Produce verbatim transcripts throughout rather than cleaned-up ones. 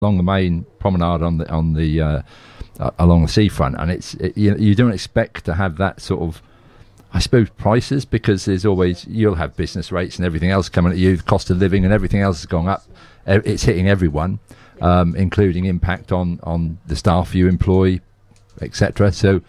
along the main promenade on the on the uh, uh, along the seafront, and it's it, you, you don't expect to have that sort of, I suppose, prices, because there's always, you'll have business rates and everything else coming at you, the cost of living and everything else has gone up. It's hitting everyone, um, including impact on on the staff you employ, et cetera. So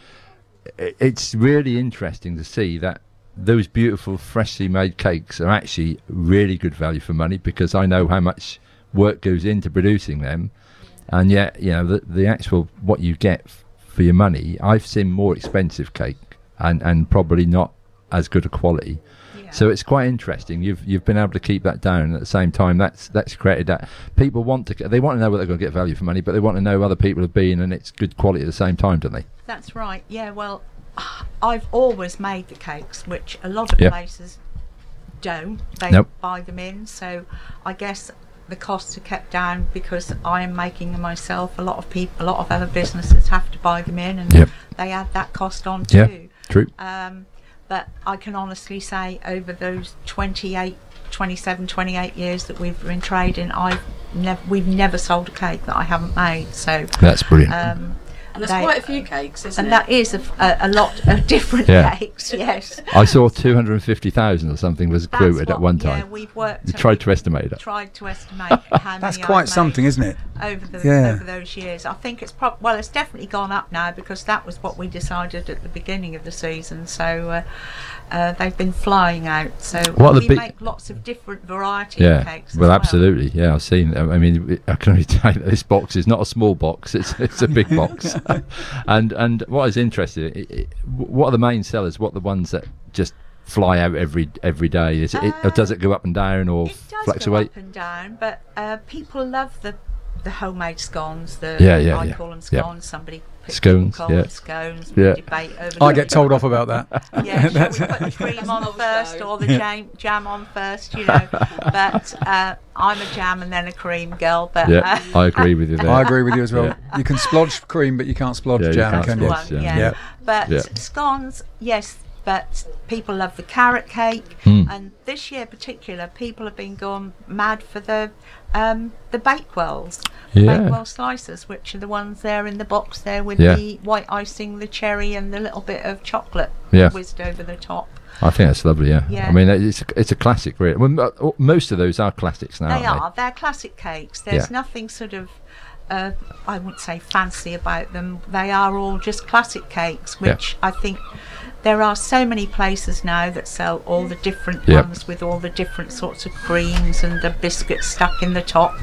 it's really interesting to see that those beautiful freshly made cakes are actually really good value for money, because I know how much work goes into producing them, and yet, you know, the, the actual what you get f- for your money, I've seen more expensive cake and, and probably not as good a quality. Yeah. So it's quite interesting. You've you've been able to keep that down, and at the same time that's that's created that people want to they want to know what they're going to get value for money, but they want to know other people have been and it's good quality at the same time, don't they? That's right. Yeah. Well, I've always made the cakes, which a lot of yeah. places don't. They nope. buy them in. So I guess the costs are kept down because I am making them myself. A lot of people, a lot of other businesses have to buy them in, and yep. they add that cost on too. Yeah, true. Um, but I can honestly say, over those twenty-eight, twenty-seven, twenty-eight years that we've been trading, I've never, we've never sold a cake that I haven't made. So that's brilliant. Um, And there's they, quite a few cakes, isn't and it? And that is a, a, a lot of different yeah. cakes, yes. I saw two hundred fifty thousand or something was That's quoted what, at one time. Yeah, we've worked. You tried to estimate it. Tried to estimate how That's many quite I've something, isn't it? Over the yeah. over those years, I think it's prob well, it's definitely gone up now, because that was what we decided at the beginning of the season. So uh, uh, they've been flying out. So what we big make lots of different variety yeah. of cakes. Well, as absolutely. Well. Yeah, I've seen. I mean, I can only tell you that this box is not a small box. It's it's a big box. and and what is interesting, it, it, what are the main sellers? What are the ones that just fly out every every day? Is it, uh, it or does it go up and down or it does fluctuate? Go up and down, but uh, people love the the homemade scones. The yeah, yeah, I yeah. call them scones. Yeah. Somebody scones, call yeah. them scones. Yeah. We debate over. I get told off about that. Yeah, shall we put the cream on first or the jam, jam on first? You know, but uh, I'm a jam and then a cream girl. But yeah, uh, I agree with you there. I agree with you as well. Yeah. You can splodge cream, but you can't splodge yeah, jam, you can can't you? splodge One, jam. yeah. Yeah. But yeah. scones, yes. But people love the carrot cake, mm. and this year particular, people have been going mad for the um, the Bakewells, yeah. Bakewell slices, which are the ones there in the box there with yeah. the white icing, the cherry, and the little bit of chocolate yeah. whizzed over the top. I think that's lovely. Yeah, yeah. I mean, it's a, it's a classic. Really, well, most of those are classics now. They aren't are. They? They're classic cakes. There's yeah. nothing sort of. Uh, I wouldn't say fancy about them. They are all just classic cakes, which yeah. I think there are so many places now that sell all the different yep. ones with all the different sorts of creams and the biscuits stuck in the top.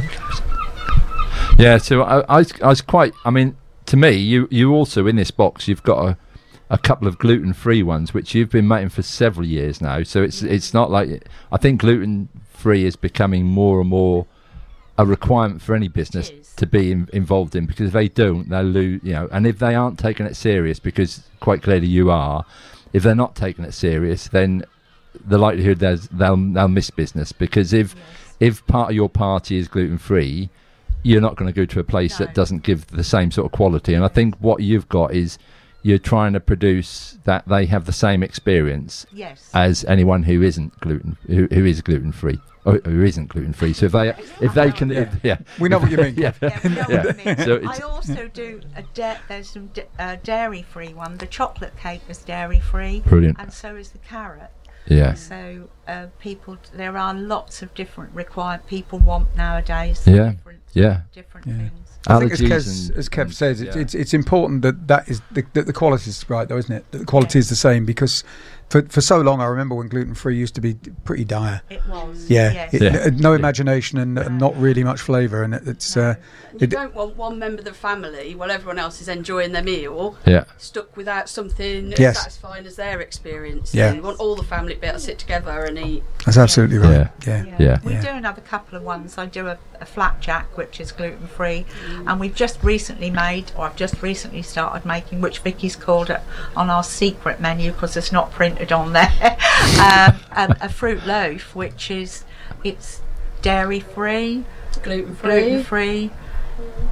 Yeah, so I, I, was, I was quite. I mean, to me, you you also in this box you've got a, a couple of gluten-free ones which you've been making for several years now. So it's it's not like I think gluten-free is becoming more and more a requirement for any business to be in, involved in, because if they don't, they'll lose, you know, and if they aren't taking it serious, because quite clearly you are, if they're not taking it serious, then the likelihood there's they'll they'll miss business, because if yes. if part of your party is gluten free, you're not going to go to a place no. that doesn't give the same sort of quality. And I think what you've got is you're trying to produce that they have the same experience yes. as anyone who isn't gluten who, who is gluten free. Or who isn't gluten free? So if they if they can, yeah, if, yeah. we know what you mean. yeah, yeah, we know yeah. what you mean. So I also do a da- there's some da- uh, dairy free one. The chocolate cake is dairy free, brilliant, and so is the carrot. Yeah. So uh, people, there are lots of different required people want nowadays. Yeah. Different, yeah. Different yeah. things. I think as Kev, and, as Kev and, says, yeah. it's, it's it's important that that is the, that the quality is right, though, isn't it? That the quality yeah. is the same, because for for so long, I remember when gluten free used to be pretty dire. It was. Yeah, yes. it, yeah. no yeah. imagination and, and not really much flavour, and it, it's. No. Uh, you it, don't want one member of the family, while everyone else is enjoying their meal, yeah. stuck without something yes. as satisfying as their experience. Yeah. You want all the family to be able to sit together and eat. That's absolutely right. Yeah. Yeah. yeah. yeah. We yeah. do another couple of ones. I do a, a flapjack, which is gluten free, mm. and we've just recently made, or I've just recently started making, which Vicky's called it on our secret menu because it's not printed on there. um, um, a fruit loaf, which is it's dairy free, gluten free, gluten free,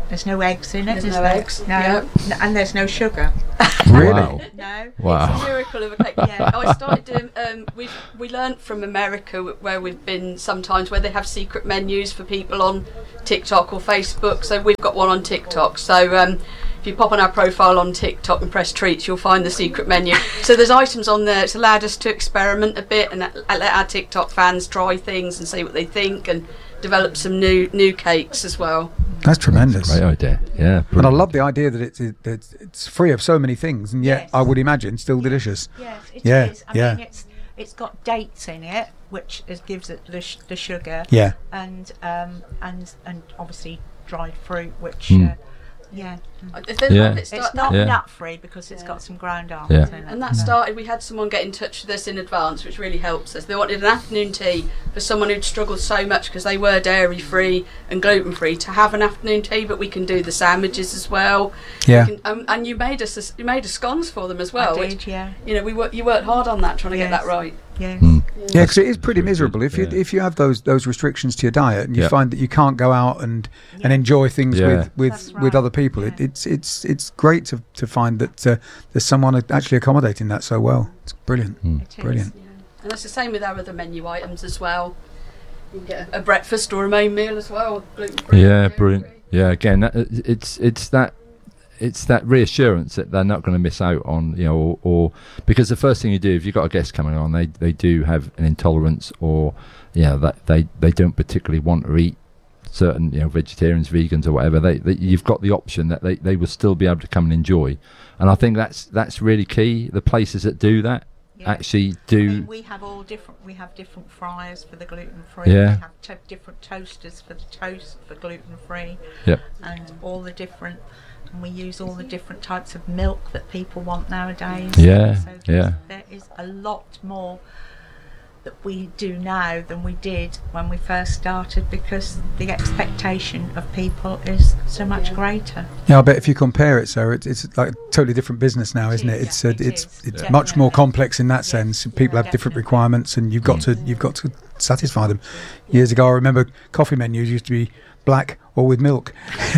There's no eggs in it. There's is no there? eggs, No. yep. N- and there's no sugar. Really? Wow. No. Wow. It's a miracle of a cake. Yeah. I started doing. Um, we we learned from America where we've been sometimes where they have secret menus for people on TikTok or Facebook. So we've got one on TikTok. So um, if you pop on our profile on TikTok and press treats, you'll find the secret menu. So there's items on there. It's allowed us to experiment a bit and let our TikTok fans try things and see what they think and develop some new new cakes as well. That's tremendous. Great idea. Yeah. And I brilliant. love the idea that it's, it, it's it's free of so many things, and yet Yes. I would imagine still delicious. Yes, it is. Yeah, I yeah. mean, it's it's got dates in it, which is, gives it the, sh- the sugar. Yeah. And um and and obviously dried fruit, which Mm. uh, yeah. Mm. If they- Yeah. if it It's start- not Yeah. nut free because it's Yeah. got some ground almonds Yeah. in it. And that started, we had someone get in touch with us in advance, which really helps us. They wanted an afternoon tea for someone who'd struggled so much because they were dairy free and gluten free to have an afternoon tea, but we can do the sandwiches as well. Yeah. We can, um, and you made us you made us scones for them as well. I which, did, yeah. you know, we work, you worked hard on that trying to get Yes. that right. Yes. Mm. Yeah, because it is pretty That's miserable good, if you yeah. if you have those those restrictions to your diet and you Yeah. find that you can't go out and and Yeah. enjoy things Yeah. with with, That's with right, other people. It, yeah. it's it's it's great to to find that uh, there's someone actually accommodating that so well. It's brilliant, Mm. It is. brilliant. Yeah. And that's the same with our other menu items as well. You can get a, a breakfast or a main meal as well. gluten-free, Yeah, dairy-free. brilliant. Yeah, again, that, it's it's that it's that reassurance that they're not going to miss out on, you know, or, or because the first thing you do if you've got a guest coming on, they they do have an intolerance, or yeah, that they they don't particularly want to eat certain, you know, vegetarians, vegans, or whatever. They, they you've got the option that they they will still be able to come and enjoy, and I think that's that's really key. The places that do that Yeah. actually I do. mean, we have all different. We have different fryers for the gluten free. Yeah. We have to- different toasters for the toast for gluten free. Yep. And all the different. And we use all the different types of milk that people want nowadays. Yeah, So there's- yeah. there is a lot more that we do now than we did when we first started, because the expectation of people is so much Yeah. greater. Yeah, I bet if you compare it, Sarah, it's, it's like a totally different business now, It isn't is, it? It's yeah, uh, it it's is. it's Yeah. much more Yeah. complex in that Yes. sense. People Yeah, have different definitely. requirements, and you've got to you've got to satisfy them. Years ago, I remember coffee menus used to be black or with milk.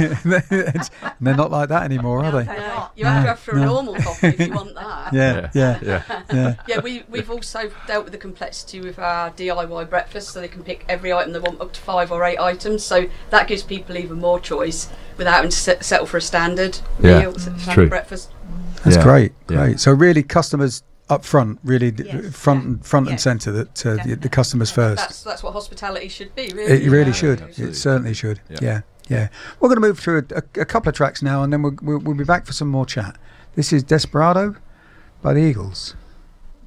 It's- and they're not like that anymore, are No, they? they're No, not. you have to No, have for a no. normal coffee if you want that. Yeah, yeah, yeah. yeah. Yeah, we, we've also dealt with the complexity with our D I Y breakfast, so they can pick every item they want, up to five or eight items. So that gives people even more choice without having to set, settle for a standard Yeah, meal, standard true. breakfast. That's Yeah, great, yeah. great. So really, customers up front, really d- Yes, front yeah, and front and yes, centre. That uh, the, the definitely. customers first. That's that's what hospitality should be, really. It you really know? should. Absolutely. It certainly should. Yeah. Yeah, yeah. We're going to move through a, a, a couple of tracks now, and then we'll, we'll, we'll be back for some more chat. This is Desperado by the Eagles.